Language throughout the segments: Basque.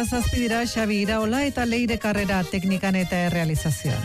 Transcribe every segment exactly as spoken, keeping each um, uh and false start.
Zazpi dira Xabi Iraola eta Leire Karrera teknikan eta errealizazioan.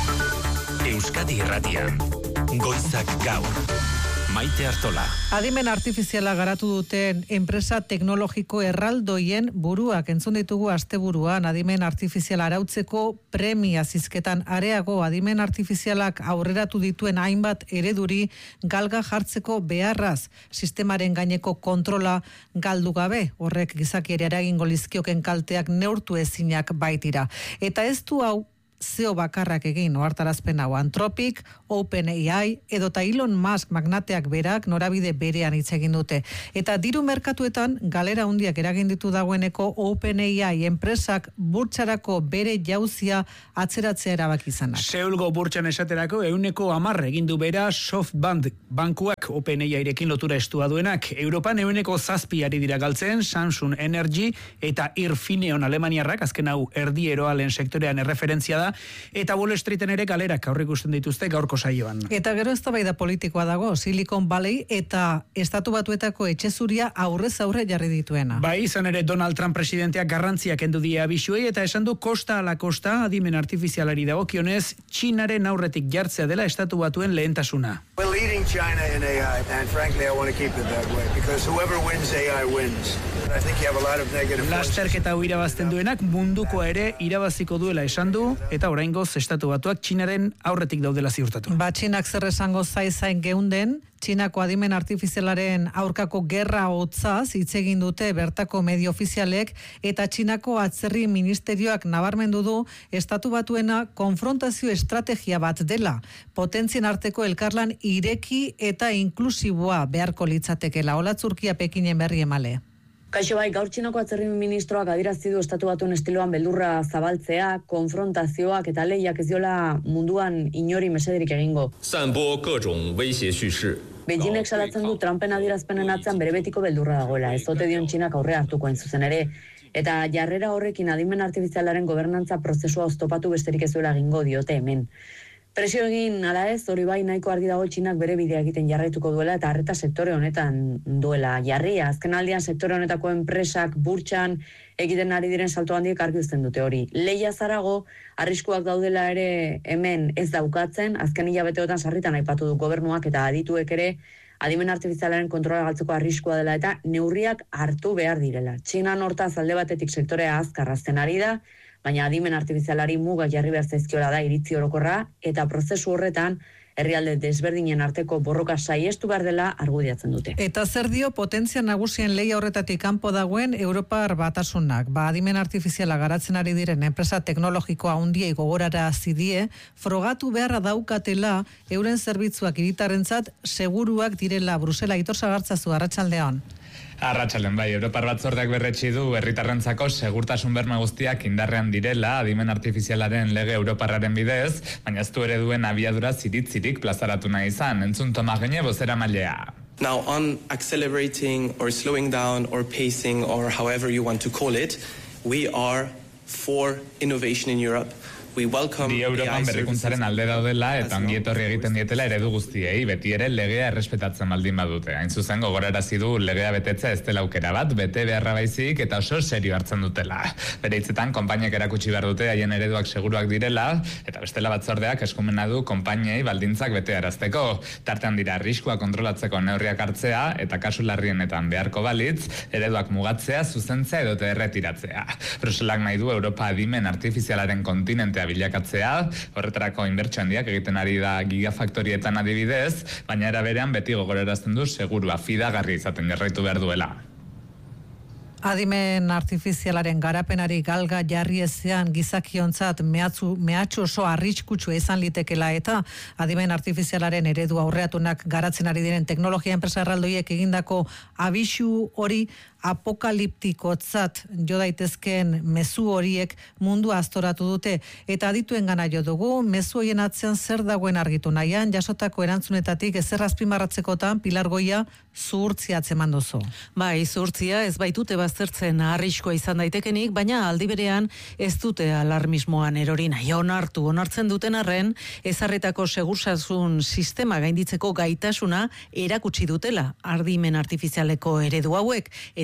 Euskadi Irratian, Goizak Gaur. Maite Artola. Adimen artifiziala garatu duten enpresa teknologiko erraldoien buruak entzun ditugu asteburuan. Adimen artifiziala arautzeko premia zizketan areago adimen artifizialak aurreratu dituen hainbat ereduri galga jartzeko beharraz, sistemaren gaineko kontrola galdu gabe, horrek gizakiari eragingo lizkioken kalteak neurtu ezinak baitira. Eta ez du hau zeo bakarrak egin, ohartarazpen hau Anthropic, OpenAI edota Elon Musk magnateak berak norabide berean hitz egin dute. Eta diru merkatuetan galera handiak eragin ditu dagoeneko OpenAI enpresak burtsarako bere jauzia atzeratzea erabaki izanak. Seulgo burtsan esaterako ehuneko hamar egin du bera SoftBank bankuak OpenAIrekin lotura estua duenak. Europan ehuneko zazpi ari dira galtzen Samsung Energy eta Infineon Alemaniarrak, azken hau erdi eroalen sektorean erreferentzia da. Eta Wall Streeten ere galerak aurreikusten dituzte gaurko saioan. Eta gero eztabaida politikoa dago, Silicon Valley eta Estatu Batuetako etxezuria aurrez aurre jarri dituena. Bai, izan ere Donald Trump presidenteak garrantziak kendu die abisuei eta esan du kosta ala kosta adimen artifizialari dagokionez Txinaren aurretik jartzea dela Estatu Batuen lehentasuna. We're leading China in A I and frankly I want to keep it that way because whoever wins A I wins. I think you have a lot of negative forces. Lasterketa hau irabazten duenak mundukoa ere irabaziko duela esan du. Eta oraingoz Estatu Batuak Txinaren aurretik daudela ziurtatu. Ba, Txinak zer esango zaizain geunden, Txinako adimen artifizialaren aurkako gerra hotzaz hitz egin dute bertako medio ofizialek eta Txinako atzerri ministerioak nabarmendu du Estatu Batuena konfrontazio estrategia bat dela. Potentzien arteko elkarlan ireki eta inklusiboa beharko litzatekeela. Olatzurkia Pekinen berri emale. Kaixo bai, gaur Txinako atzerri ministroak adierazi du Estatu Batuen estiloan beldurra zabaltzea, konfrontazioak eta lehiak ez diola munduan inori mesederik egingo. Beijingek salatzen du Trumpen adierazpenen atzean bere betiko beldurra dagoela, ez ote dion Txinak aurre hartuko hain zuzen ere. Eta jarrera horrekin adimen artifizialaren gobernantza prozesua oztopatu besterik ez duela egingo diote hemen. Presio egin ala ez, hori bai nahiko argi dago Txinak bere bidea egiten jarraituko duela eta arreta sektore honetan duela jarria. Azken aldian sektore honetako enpresak burtsan egiten ari diren salto handiek argi uzten dute hori. Lehia zarago, arriskuak daudela ere hemen ez daukatzen, azken hilabeteotan sarritan aipatu du gobernuak eta adituek ere adimen artifizialaren kontrola galtzeko arriskua dela eta neurriak hartu behar direla. Txinan hortaz alde batetik sektorea azkar hazten ari da, baina adimen artifizialari muga jarri behar zaizkiola da iritzi orokorra eta prozesu horretan herrialde desberdinen arteko borroka saiestu behar dela argudiatzen dute. Eta zer dio potentzia nagusien lehia horretatik kanpo dagoen Europar Batasunak. Ba, adimen artifiziala garatzen ari diren enpresa teknologikoa handiei gogorara zidie, frogatu beharra daukatela euren zerbitzuak hiritarrentzat seguruak direla. Brusela, Aitor Sagartzazu, arratsaldean. Arratsalden bai, Europar Batzordeak berretsi du herritarrentzako segurtasun berme guztiak indarrean direla adimen artifizialaren lege europarraren bidez, baina ez du ere duen abiadura ziritzirik plazaratu nahi izan. Entzun Tomas Gene bozeramailea. Now on accelerating or slowing down or pacing or however you want to call it, we are for innovation in Europe. Di Europan berrikuntzaren alde daudela eta ongietorri egiten dietela eredu guztiei, beti ere legea errespetatzen baldin badute. Hain zuzen gogorarazi du legea betetzea ez dela aukera bat, bete beharra baizik eta oso serio hartzen dutela. Bere hitzetan, konpainiak erakutsi behar dute haien ereduak seguruak direla, eta bestela batzordeak eskumena du konpainiei baldintzak betearazteko. Tartean dira arriskua kontrolatzeko neurriak hartzea eta kasu larrienetan beharko balitz, ereduak mugatzea, zuzentzea edo erretiratzea. Bruselak nahi du Europa adimen artifizialaren kontinentea bilakatzea, horretarako inbertsio handiak egiten ari da gigafaktorietan adibidez, baina era berean beti gogorarazten du segurua fidagarri izaten jarraitu behar duela. Adimen artifizialaren garapenari galga jarri ezean gizakiontzat mehatzu mehatxu oso arriskutsu izan litekela eta adimen artifizialaren eredu aurreatunak garatzen ari diren teknologia enpresa erraldoiek egindako abisu hori apokaliptikotzat jo daitezkeen mezu horiek mundu aztoratu dute eta adituen gana jo dugu mezu horien atzean zer dagoen argitu nahian jasotako erantzunetatik ezer azpimarratzekotan Pilar Goia zuhurtzia atzeman duzu. Bai, zuhurtzia ez baitute baztertzen arriskoa izan daitekenik, baina aldi berean ez dute alarmismoan erori nahi onartu onartzen duten arren ezarritako segurtasun sistema gainditzeko gaitasuna erakutsi dutela adimen artifizialeko eredu hauek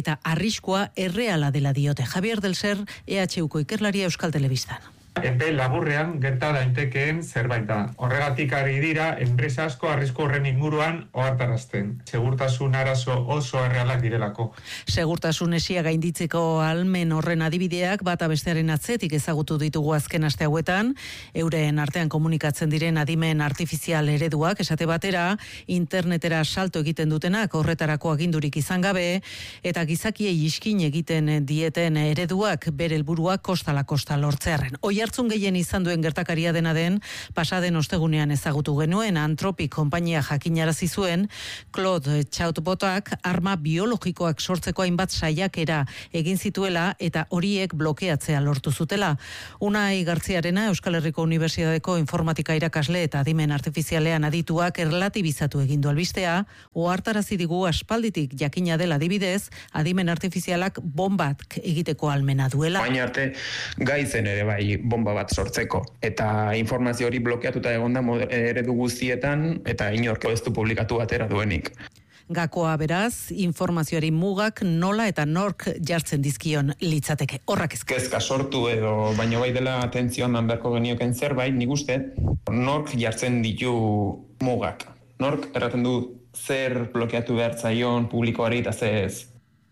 eta arriskua erreala dela diote. Javier del Ser, E H Uko ikerlaria Euskal Telebistan. Epe laburrean gerta daitekeen zerbait da. Horregatik ari dira, enpresa asko arrisku horren inguruan ohartarazten. Segurtasun arazo oso errealak direlako. Segurtasun esia gainditzeko almen horren adibideak bata bestearen atzetik ezagutu ditugu azken aste hauetan, euren artean komunikatzen diren adimen artifizial ereduak, esate batera, internetera salto egiten dutenak horretarako agindurik izan gabe, eta gizakiei iskin egiten dieten ereduak bere helburua kostala kosta lortzearren. Hartzun gehien izan duen gertakaria dena den, pasaden ostegunean ezagutu genuen Anthropic konpainia jakinarazi zuen, Claude Chatbotak arma biologikoak sortzeko hainbat saiakera egin zituela eta horiek blokeatzea lortu zutela. Unai Gartziarena, Euskal Herriko Unibertsitateko informatika irakasle eta adimen artifizialean adituak erlatibizatu egin du albistea, ohartarazi digu aspalditik jakina dela adibidez, adimen artifizialak bombak egiteko almena duela. Baina arte gaizen ere bai bomba bat sortzeko. Eta informazio hori blokeatuta egonda eredu guztietan eta inork ez du publikatu atera duenik. Gakoa beraz, informazioari mugak nola eta nork jartzen dizkion litzateke. Horrak ezka. Kezka sortu edo baino bai dela atentzioan beharko genioken zerbait, nik uste, nork jartzen ditu mugak. Nork erraten du zer blokeatu behar zaion publikoari eta ez.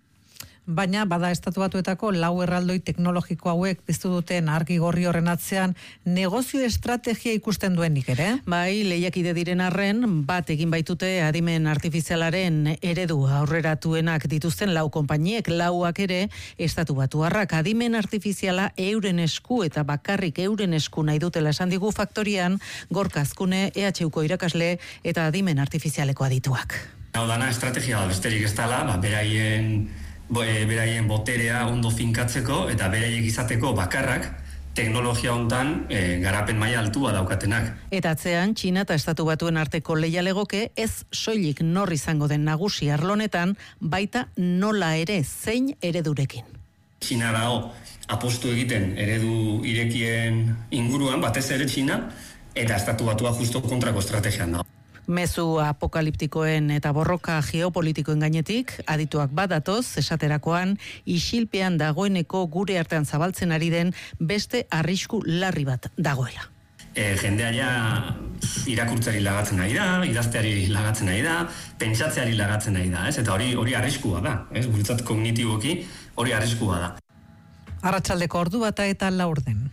Baina bada estatu batuetako lau erraldoi teknologiko hauek piztu duten argi gorri horren atzean negozio estrategia ikusten duenik ere? Bai, lehiakide diren arren, bat egin baitute adimen artifizialaren eredu aurreratuenak dituzten lau konpainiek, lauak ere estatu batuarrak. Adimen artifiziala euren esku eta bakarrik euren esku nahi dutela esan digu faktorian, Gorka Azkune, E H Uko irakasle eta adimen artifizialeko adituak. Hau dana estrategia besterik ez dela, ba, beraien beraien boterea ondo finkatzeko eta beraiek izateko bakarrak teknologia hontan e, garapen maila altua daukatenak. Eta atzean, Txina eta Estatu Batuen arteko lehia legoke ez soilik nor izango den nagusi arlonetan, baita nola ere zein eredurekin. Txina dago apostu egiten eredu irekien inguruan, batez ere Txina, eta Estatu Batua justo kontrako estrategian dago. Mezu apokaliptikoen eta borroka geopolitikoen gainetik, adituak badatoz, esaterakoan, isilpean dagoeneko gure artean zabaltzen ari den beste arrisku larri bat dagoela. E, jendea ja irakurtzari lagatzen nahi da, idazteari lagatzen nahi da, pentsatzeari lagatzen nahi da, ez? Eta hori hori arriskua da, ez? Guretzat kognitiboki hori arriskua da. Arratsaldeko ordu bata eta laurden.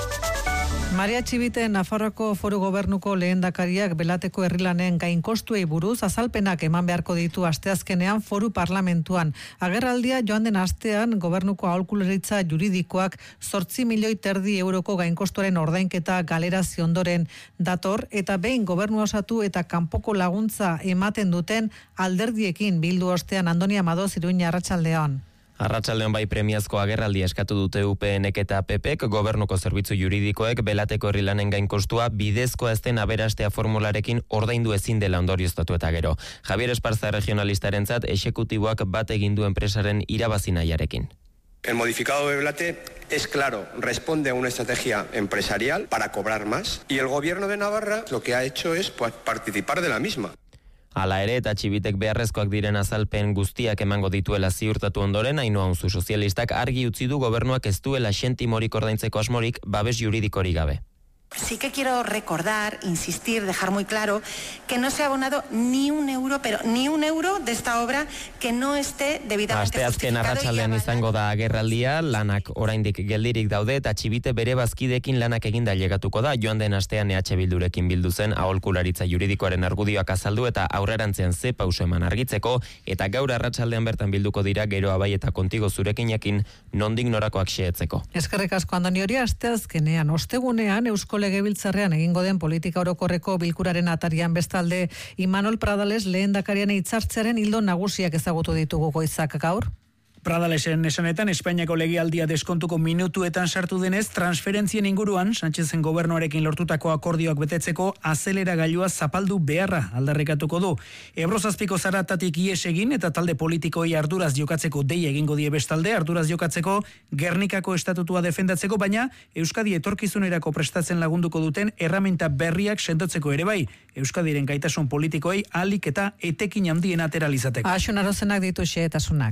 Maria Txibite Nafarroako Foru Gobernuko lehendakariak belateko herrilanen gainkostuei buruz azalpenak eman beharko ditu asteazkenean Foru Parlamentuan. Agerraldia joan den astean Gobernuko aholkularitza juridikoak zortzi milioi terdi euroko gainkostuaren ordainketa galerazi ondoren dator eta behin gobernu osatu eta kanpoko laguntza ematen duten alderdiekin bildu ostean. Andonia Madoz, Iruña, arratsaldean. Arratsaldean bai premiazko agerraldia eskatu dute U P N eta P Pek, gobernuko zerbitzu juridikoek belateko herrilanen gainkostua bidezkoa ez den aberastea formularekin ordaindu ezin dela ondorioztatu eta gero. Javier Esparza regionalistarentzat exekutiboak bat egin du enpresaren irabazi nahiarekin. El modificado de Belate es claro, responde a una estrategia empresarial para cobrar más y el gobierno de Navarra lo que ha hecho es pues, participar de la misma. Hala ere eta Txibitek beharrezkoak diren azalpen guztiak emango dituela ziurtatu ondoren, Ainhoa Unzu sozialistak argi utzi du gobernuak ez duela sentimorik ordaintzeko asmorik babes juridikorik gabe. Sí que quiero recordar, insistir, dejar muy claro que no se ha abonado ni un euro, pero ni un euro de esta obra que no esté debidamente justificado. Asteazken arratsaldean izango da agerraldia, lanak oraindik geldirik daude eta Txibite bere bazkideekin lanak eginda ailegatuko da. Joan den astean E H Bildurekin bildu zen aholkularitza juridikoaren argudioak azaldu eta aurrerantzean ze pauso eman argitzeko eta gaur arratsaldean bertan bilduko dira Geroa bai eta Kontigo zurekinekin nondik norakoak xehetzeko. Eskerrik asko Andoni, hori asteazkenean, ostegunean Eusko Legebiltzarrean egingo den politika orokorreko bilkuraren atarian bestalde Imanol Pradales lehendakarian hitzartzearen ildo nagusiak ezagutu ditugu goizak gaur. Pradalesen esanetan, Espainiako legealdia deskontuko minutuetan sartu denez, transferentzien inguruan, Sánchezen gobernuarekin lortutako akordioak betetzeko azelera gailua zapaldu beharra aldarrikatuko du. Ebrozazpiko zaratatik ies egin eta talde politikoi arduraz jokatzeko deia egingo die bestalde, arduraz jokatzeko Gernikako estatutua defendatzeko, baina Euskadi etorkizunerako prestatzen lagunduko duten erraminta berriak sendotzeko ere bai, Euskadiren gaitasun politikoei alik eta etekin handien ateralizateko. Axun Arozenak ditu xehetasunak.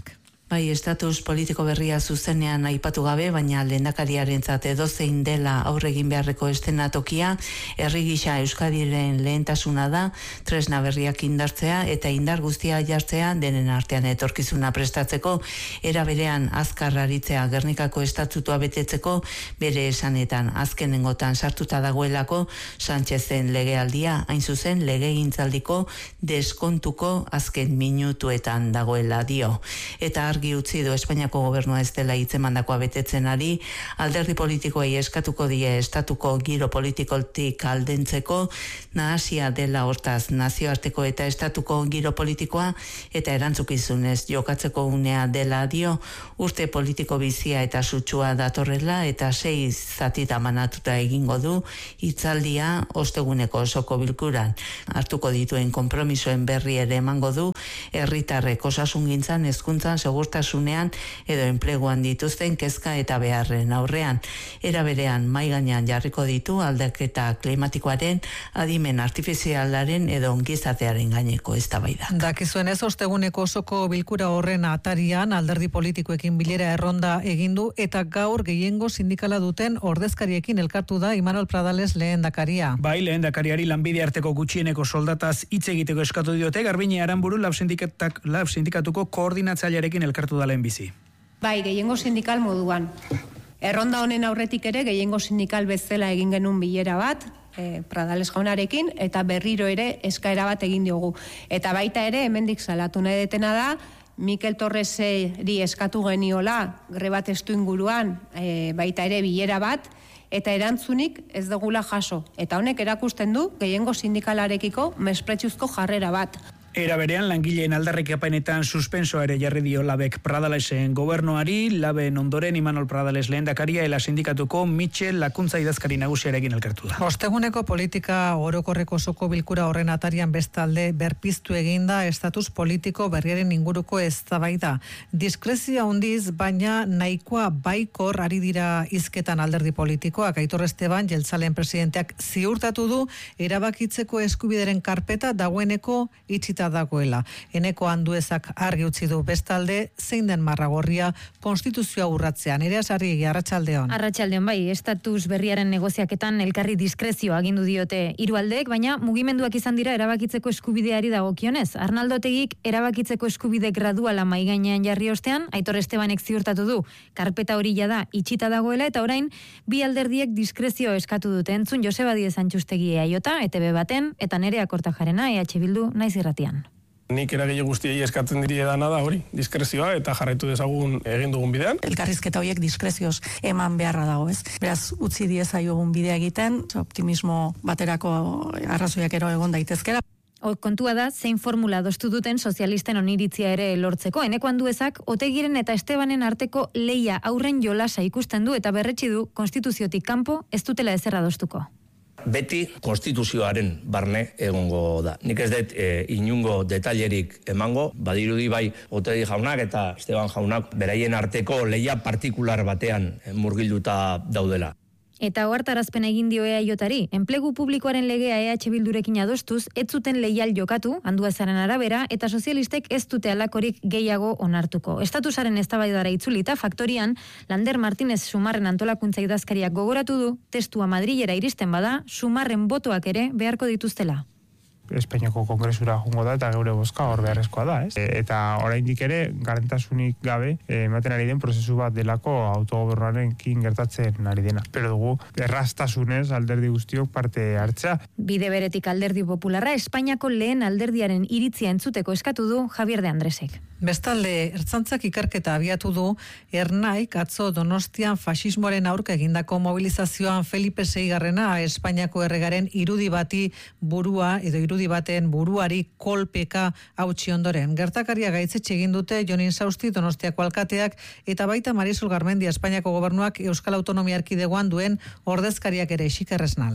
Bai, estatus politiko berria zuzenean aipatu gabe, baina lehendakariarentzat edozein dela aurre egin beharreko eszenatokia, herri gisa Euskadiren lehentasuna da, tresna berriak indartzea eta indar guztia jartzea denen artean etorkizuna prestatzeko, era berean azkar aritzea Gernikako estatutua betetzeko, bere esanetan azkenengotan sartuta dagoelako Sánchezen legealdia, hain zuzen legegintzaldiko deskontuko azken minutuetan dagoela dio. Eta argi utzi du Espainiako gobernua ez dela hitzemandakoa betetzen ari, alderdi politikoei eskatuko die estatuko giro politikotik aldentzeko, nahasia dela hortaz nazioarteko eta estatuko giro politikoa eta erantzukizunez jokatzeko unea dela dio, urte politiko bizia eta sutsua datorrela eta sei zatita manatuta egingo du hitzaldia osteguneko osoko bilkuran. Hartuko dituen konpromisoen berri ere emango du, herritarrek osasungintzan, hezkuntzan, segurtasunean edo enpleguan dituzten kezka eta beharren aurrean. Era berean mai gainean jarriko ditu aldaketa klimatikoaren, adimen artifizialaren edo ongizatearen gaineko eztabaida. Dakizuen ez, osteguneko osoko bilkura horren atarian alderdi politikoekin bilera erronda egindu eta gaur gehiengo sindikala duten ordezkariekin elkartu da Imanol Pradales lehendakaria. Bai, lehendakariari lanbide arteko gutxieneko soldataz hitz egiteko eskatu diote, Garbine Aranburu lab sindikatak lab sindikatuko koordinatzailearekin elkartu da lehenbizi. Bai, gehiengo sindikal moduan. Erronda honen aurretik ere gehiengo sindikal bezala egin genuen bilera bat, eh, Pradales jaunarekin, eta berriro ere eskaera bat egin diogu. Eta baita ere, hemendik salatu nahi detena da, Mikel Torreseri eskatu geniola greba testu inguruan, e, baita ere bilera bat, eta erantzunik ez dugula jaso. Eta honek erakusten du gehiengo sindikalarekiko mespretsuzko jarrera bat. Era berean langileen aldarrikapenetan suspensoa ere jarri dio Labek Pradalesen gobernuari, Laben ondoren Imanol Pradales lehendakaria eta sindikatuko Michel Lakuntza idazkari nagusiarekin elkartu da. Osteguneko politika orokorreko osoko bilkura horren atarian bestalde berpiztu eginda estatus politiko berriaren inguruko eztabaida. Diskrezio handiz, baina nahikoa baikor ari dira hizketan alderdi politikoak. Aitor Esteban, jeltzaleen presidenteak ziurtatu du erabakitzeko eskubideren karpeta dagoeneko itxita dagoela. Eneko Anduezak argi utzi du bestalde zein den marragorria konstituzioa urratzean. Ere Sarriegi, arratsaldeon. Arratsaldeon bai, estatus berriaren negoziaketan elkarri diskrezioa agindu diote hiru aldeek, baina mugimenduak izan dira erabakitzeko eskubideari dagokionez. Arnaldo Otegik erabakitzeko eskubide graduala mai gainean jarri ostean, Aitor Estebanek ziurtatu du karpeta hori jada itxita dagoela eta orain bi alderdiek diskrezio eskatu dute. Entzun Joseba Diez Antxustegi E I A, E T B baten eta Nerea Kortajarena E H Bildu naiz irratian. Nik eragile guztiei eskatzen diri edana da hori, diskrezioa eta jarraitu dezagun egin dugun bidean. Elkarrizketa horiek diskrezioz eman beharra dago, ez? Beraz, utzi diezaiogun bidea egiten, optimismo baterako arrazoiak ero egon daitezkera. O, kontua da, zein formula adostu duten sozialisten oniritzia ere lortzeko. Eneko Anduezak, Otegiren eta Estebanen arteko leia aurren jolasa ikusten du eta berretsi du konstituziotik kanpo ez dutela ezer adostuko. Beti konstituzioaren barne egongo da. Nik ez dut e, inungo detailerik emango, badirudi bai Otegi jaunak eta Esteban jaunak beraien arteko leia partikular batean murgilduta daudela. Eta ohartarazpen egin dio E A Jari, enplegu publikoaren legea E H Bildurekin adostuz, ez zuten leial jokatu, Anduezaren arabera, eta sozialistek ez dute alakorik gehiago onartuko. Estatusaren eztabaidara itzulita faktorian, Lander Martínez Sumarren antolakuntza idazkariak gogoratu du, testua Madrilera iristen bada, Sumarren botoak ere beharko dituztela. Espainiako kongresura jongo da eta geure bozka hor beharrezkoa da, ez? Eta oraindik ere garantasunik gabe ematen ari den prozesu bat delako autogobernuarekin gertatzen ari dena. Pero dugu erraztasunez alderdi guztiok parte hartza. Bide beretik Alderdi Popularra Espainiako lehen alderdiaren iritzia entzuteko eskatu du Javier de Andresek. Bestalde, ertzantzak ikerketa abiatu du Ernaik atzo Donostian faxismoaren aurka egindako mobilizazioan Felipe seigarrena Espainiako erregaren irudi bati burua edo irudi baten buruari kolpeka hautsi ondoren. Gertakaria gaitzetxe egin dute Jonin Sausti Donostiako alkateak eta baita Marisol Garmendia Espainiako gobernuak Euskal Autonomia Erkidegoan duen ordezkariak ere Xiker Esnal.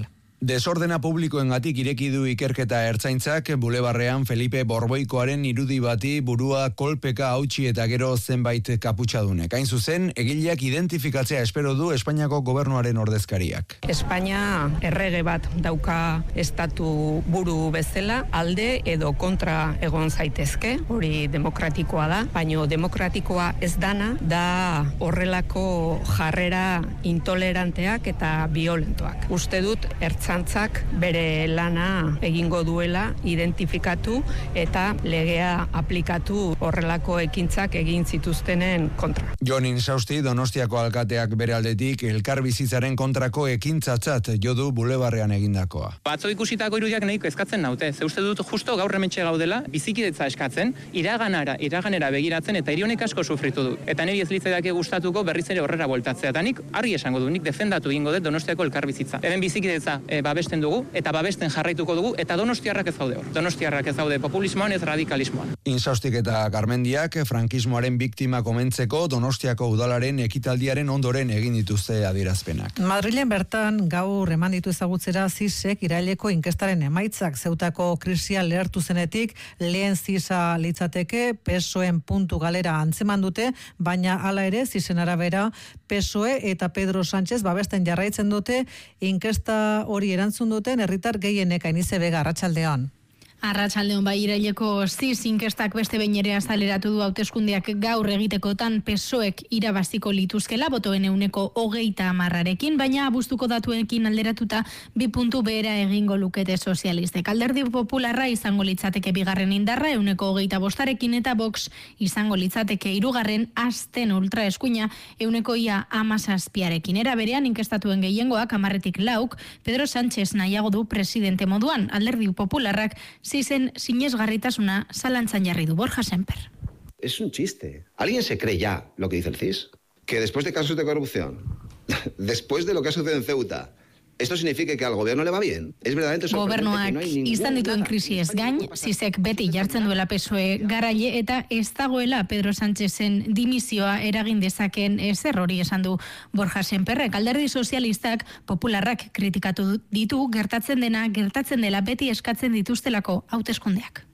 Desordena publikoengatik ireki du ikerketa ertzaintzak bulebarrean Felipe Borboikoaren irudi bati burua kolpeka hautsi eta gero zenbait kaputxadunek. Hain zuzen, egileak identifikatzea espero du Espainiako gobernuaren ordezkariak. Espainia errege bat dauka estatu buru bezala, alde edo kontra egon zaitezke, hori demokratikoa da, baino demokratikoa ez dana da horrelako jarrera intoleranteak eta violentoak. Uste dut ertzaintzak Ertzaintzak bere lana egingo duela identifikatu eta legea aplikatu horrelako ekintzak egin zituztenen kontra. Jon Insausti, Donostiako alkateak bere aldetik elkarbizitzaren kontrako ekintzatzat jo du bulebarrean egindakoa. Atzo ikusitako irudiak nahiko eskatzen naute. Ze uste dut justo gaur hementxe gaudela bizikidetza eskatzen, iraganara, iraganera begiratzen eta hiri honek asko sufritu du. Eta niri ez litzaidake gustatuko berriz ere horrera bueltatzea. Eta nik argi esango du, nik defendatu egingo dut Donostiako elkarbizitza. Hemen bizikidetza e, babesten dugu eta babesten jarraituko dugu eta donostiarrak ez daude hor. Donostiarrak ez daude populismoan ez radikalismoan. Insaustik eta Garmendiak frankismoaren biktima komentzeko Donostiako udalaren ekitaldiaren ondoren egin dituzte adierazpenak. Madrilen bertan gaur eman ditu ezagutzera zisek iraileko inkestaren emaitzak zeutako krisia lehertu zenetik lehen zisa litzateke P S O E puntu galera antzeman dute, baina hala ere zisen arabera P S O E eta Pedro Sánchez babesten jarraitzen dute inkesta hori erantzun duten herritar gehienek. Ainize Vega, arratsaldean. Arratsaldeon bai, iraileko ziz inkestak beste behin ere azaleratu du hauteskundeak gaur egitekotan P S O Ek irabaziko lituzkela botoen ehuneko hogeita hamarrarekin, baina abuztuko datuekin alderatuta bi puntu behera egingo lukete sozialistek. Alderdi Popularra izango litzateke bigarren indarra ehuneko hogeita bostarekin eta Vox izango litzateke hirugarren azten ultraeskuina ehuneko ia hamazazpiarekin. Era berean inkestatuen gehiengoak hamarretik lauk Pedro Sánchez nahiago du presidente moduan. Alderdi Popularrak zizen sinesgarritasuna zalantzan jarri du. Borja Semper. Es un chiste. ¿Alguien se cree ya lo que dice el C I S? Que después de casos de corrupción, después de lo que ha sucedido en Ceuta, ¿esto significa que al gobierno le va bien? Es verdaderamente sorprendente que no hay Gobernuak ningún izan dituen nada. krisiez gain, zizek beti jartzen duela P S O E garaile eta ez dagoela Pedro Sánchezen dimisioa eragin dezaken ezer, hori esan du Borja Semperrek. Alderdi sozialistak Popularrak kritikatu ditu gertatzen dena, gertatzen dela beti eskatzen dituztelako hauteskundeak.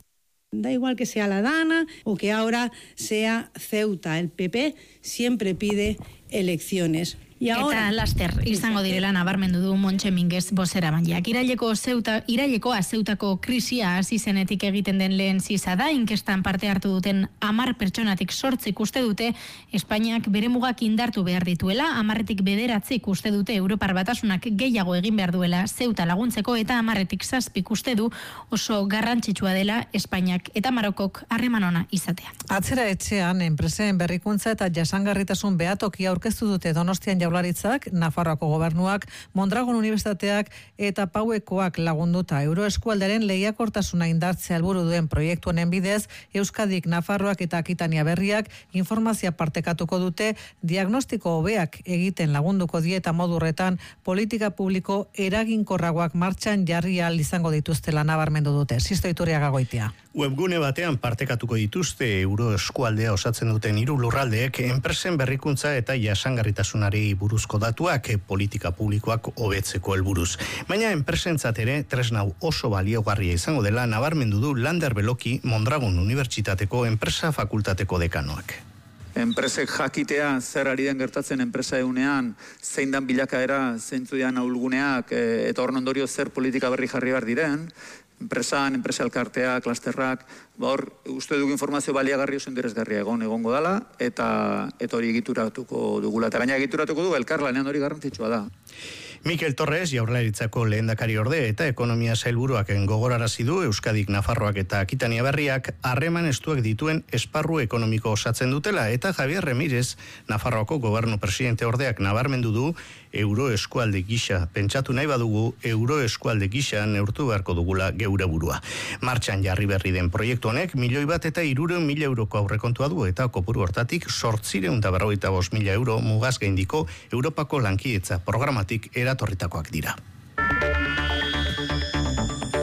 Da igual que sea La Dana o que ahora sea Ceuta, el P P siempre pide elecciones. Y ahora, eta laster izango direla nabarmendu du Montxe Minguez bozeramaileak. Iraileko zeuta, irailekoa zeutako krisia hasi zenetik egiten den lehen ziza da, inkestan parte hartu duten hamar pertsonatik zortzik uste dute Espainiak bere mugak indartu behar dituela, hamarretik bederatzik uste dute Europar Batasunak gehiago egin behar duela zeuta laguntzeko, eta hamarretik zazpik uste du oso garrantzitsua dela Espainiak eta Marokok harreman ona izatea. Atzera etxean enpresen berrikuntza eta jasangarritasun behatokia aurkeztu dute Donostian Jaurlaritzak, Nafarroako gobernuak, Mondragon Unibertsitateak eta Pauekoak lagunduta. Euroeskualderen lehiakortasuna indartzea helburu duen proiektu honen bidez, Euskadik, Nafarroak eta Akitania berriak informazioa partekatuko dute, diagnostiko hobeak egiten lagunduko die eta modu horretan politika publiko eraginkorragoak martxan jarri ahal izango dituztela nabarmendu dute. Sisto Iturriaga Goitia. Webgune batean partekatuko dituzte Euroeskualdea osatzen duten hiru lurraldeek enpresen berrikuntza eta jasangarritasunari buruzko datuak politika publikoak hobetzeko helburuz. Baina enpresentzat ere tresnau oso baliogarria izango dela nabarmendu du Lander Beloki Mondragon Unibertsitateko enpresa fakultateko dekanoak. Enpresek jakitea zer ari den gertatzen enpresa egunean, zein dan bilakaera, zeintzu dian ahulguneak, e, eta horren ondorio zer politika berri jarri behar diren, enpresan, enpresa elkarteak, klasterrak, hor, uste dugu informazio baliagarri oso interesgarria egon egongo dela, eta eta hori egituratuko dugula. Eta gaina egituratuko du, elkarlanean hori garrantzitsua da. Mikel Torres, Jaurlaritzako lehendakari orde eta ekonomia sailburuak gogorarazi du Euskadik, Nafarroak eta Akitania berriak harreman estuak dituen esparru ekonomiko osatzen dutela, eta Javier Remírez, Nafarroako gobernu presidente ordeak nabarmendu du Euroeskualde gisa pentsatu nahi badugu Euroeskualde gisa neurtu beharko dugula geure burua. Martxan jarri berri den proiektu honek milioi bat eta hirurehun mila euroko aurrekontua du, eta kopuru hortatik zortziehun eta berrogeita bost mila euro mugaz gaindiko Europako lankidetza programatik eratorritakoak dira.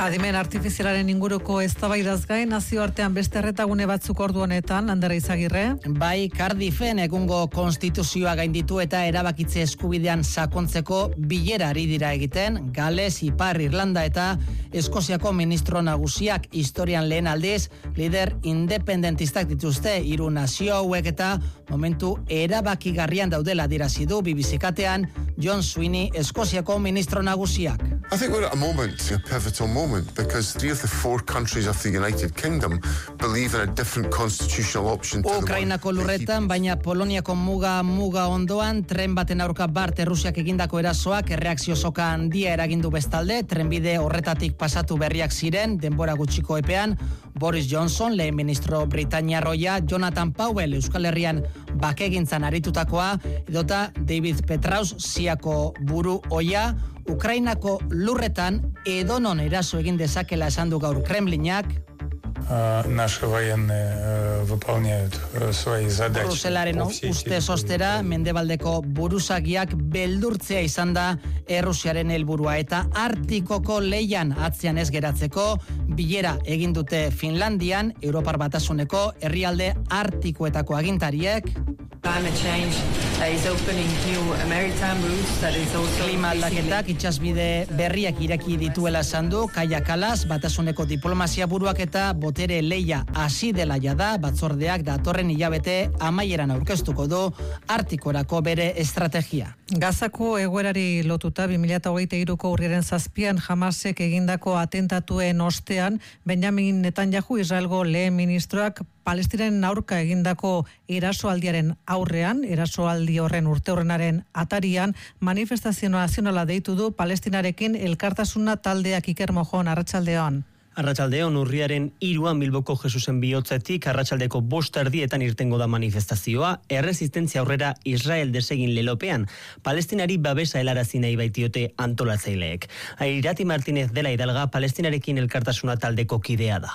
Adimen artifizialaren inguruko eztabaidaz gain nazioartean beste erretagune batzuk ordu honetan, Ander Izagirre. Bai, Cardiffen egungo konstituzioa gainditu eta erabakitze eskubidean sakontzeko bilera ari dira egiten, Gales, Ipar Irlanda eta Eskoziako ministro nagusiak historian lehen aldiz, lider independentistak dituzte hiru nazio hauek eta momentu erabakigarrian daudela adierazi du B B C katean John Sweeney Eskoziako ministro nagusiak. I think we're at a moment, a pivotal moment, because three of the four countries of the United Kingdom believe in a different constitutional option to the one. Ukrainako lurretan, baina Poloniako muga muga ondoan, tren baten aurka bart Errusiak egindako erasoak erreakzio soka handia eragindu bestalde, trenbide horretatik pasatu berriak ziren, denbora gutxiko epean, Boris Johnson, lehen ministro Britainiarroia, Jonathan Powell, Euskal Herrian bakegintzan aritutakoa, edota David Petraeus, Siako buru oia, Ukrainako lurretan edonon eraso egin dezakela esan du gaur Kremlinak. Наши военные выполняют свои задачи. Bruselaren ustez ostera, mendebaldeko buruzagiak beldurtzea izan da Errusiaren helburua eta Artikoko leian atzean ez geratzeko bilera egin dute Finlandian, Europar Batasuneko herrialde Artikoetako agintariek. Klima aldaketak itsasbide berriak ireki dituela esan du Kaja Kallas, Batasuneko diplomazia buruak eta botere leia hasi dela jada, batzordeak datorren hilabete amaieran aurkeztuko du Artikorako bere estrategia. Gazako egoerari lotuta bi mila hogeita hiruko urriaren zazpian Hamasek egindako atentatuen ostean, Benjamin Netanyahu Israelgo lehen ministroak Palestinaren aurka egindako erasoaldiaren aurrean, erasoaldi horren urteurrenaren atarian, manifestazio nazionala deitu du Palestinarekin elkartasuna taldeak. Iker Mojon, arratsaldeon. Arratsaldeon, urriaren hiruan Bilboko Jesusen bihotzetik arratsaldeko bost erdietan irtengo da manifestazioa, erresistentzia aurrera Israel desegin lelopean, Palestinari babesa helarazi nahi baitiote antolatzaileek. Irati Martinez dela Hidalga Palestinarekin elkartasuna taldeko kidea da.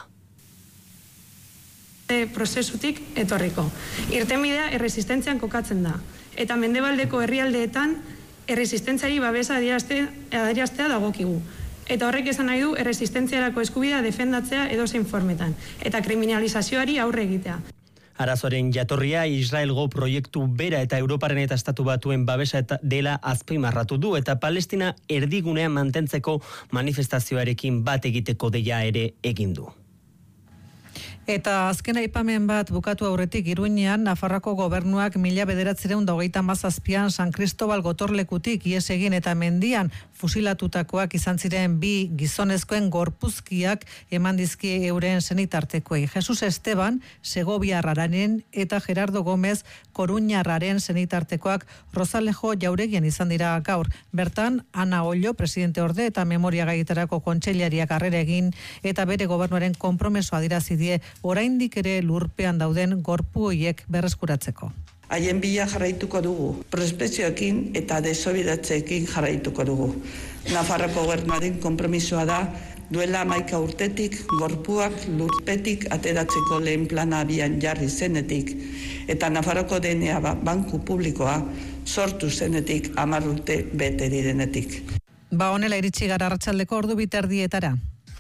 Prozesutik etorriko. Irtenbidea erresistentzian kokatzen da. Eta mendebaldeko herrialdeetan erresistentziari babesa adieraztea dagokigu. Eta horrek esan nahi du erresistentziarako eskubidea defendatzea edozein formetan. Eta kriminalizazioari aurre egitea. Arazoaren jatorria Israelgo proiektu bera eta Europaren eta Estatu Batuen babesa eta dela azpimarratu du eta Palestina erdigunean mantentzeko manifestazioarekin bat egiteko deia ere egin du. Eta azken aipamen bat bukatu aurretik Iruñean, Nafarroako gobernuak mila bederatziehun eta hogeita hamazazpian San Cristobal gotorlekutik ihes egin eta mendian fusilatutakoak izan ziren bi gizonezkoen gorpuzkiak eman dizkie euren senitartekoei. Jesus Esteban, Segoviarraren eta Gerardo Gómez, Koruñarraren senitartekoak Rosalejo Jauregian izan dira gaur. Bertan, Ana Ollo, presidente orde eta memoria gaietarako kontseilariak harrera egin eta bere gobernuaren konpromesoa adierazi die oraindik ere lurpean dauden gorpu horiek berreskuratzeko. Haien bila jarraituko dugu, prospekzioekin eta desobidatzeekin jarraituko dugu. Nafarroko gobernuaren konpromisoa da duela hamaika urtetik gorpuak lurpetik ateratzeko lehen plana abian jarri zenetik eta Nafarroko D N A banku publikoa sortu zenetik hamar urte bete direnetik. Ba honela iritsi gara arratsaldeko ordu biterdietara.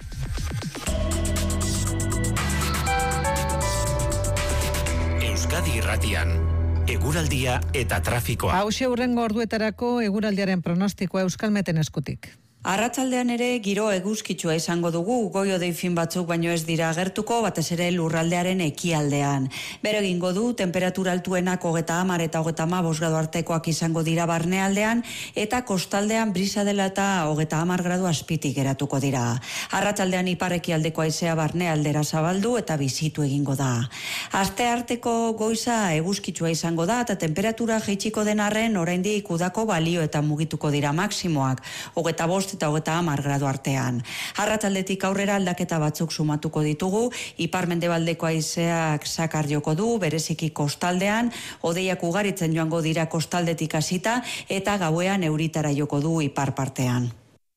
Euskadi Irratian, eguraldia eta trafikoa. Hauxe hurrengo orduetarako eguraldiaren pronostikoa Euskalmeten eskutik. Arratsaldean ere giro eguzkitsua izango dugu, goio deifin batzuk baino ez dira agertuko, batez ere lurraldearen ekialdean. Bero egingo du, temperatura altuenak hogeta hamar eta hogeta hamabost gradu artekoak izango dira barnealdean, eta kostaldean brisa dela eta hogeta hamar gradu azpitik geratuko dira. Arratsaldean ipar ekialdeko haizea barnealdera zabaldu eta bizitu egingo da. Aste arteko goiza eguzkitsua izango da, eta temperatura jaitsiko den arren oraindik udako balio eta mugituko dira maksimoak, hogeta bost eta hogeta hamar gradu artean. Arratsaldetik aurrera aldaketa batzuk sumatuko ditugu, ipar-mendebaldeko haizeak zakar joko du, bereziki kostaldean, hodeiak ugaritzen joango dira kostaldetik hasita eta gauean euritara joko du ipar partean.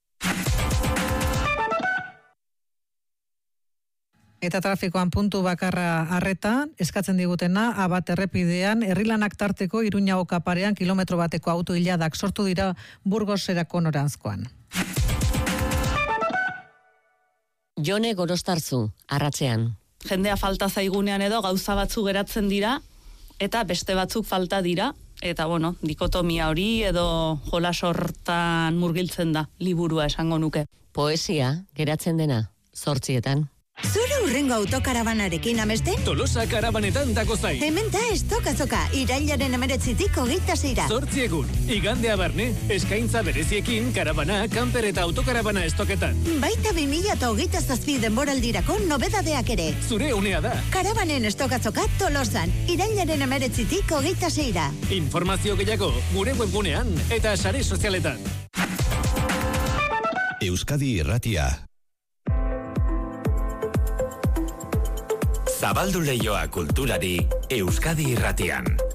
Eta trafikoan puntu bakarra arreta, eskatzen digutena, Abat errepidean, herrilanak tarteko Iruña Oka parean kilometro bateko auto hiladak sortu dira Burgoserako noranzkoan. Jone Gorostarzu, arratzean. Jendea falta zaigunean edo gauza batzu geratzen dira, eta beste batzuk falta dira, eta bueno, dikotomia hori edo jolas hortan murgiltzen da, liburua esango nuke. Poesia, geratzen dena, zortzietan. Zure urrengo autokarabanarekin ameste? Tolosa karabanetan dako zain. Hemen da estokazoka, irailaren emeretzitik hogeita zeira. Zortzi egun, igandea barne, eskaintza bereziekin karabana, kamper eta autokarabana estoketan. Baita bi mila eta hogeita zazpi denboraldirako nobedadeak ere. Zure unea da. Karabanen estokazoka Tolosan, irailaren emeretzitik hogeita zeira. Informazio gehiago, gure webgunean eta sare sozialetan. Euskadi Irratia. Zabaldu leioa kulturari Euskadi Irratian.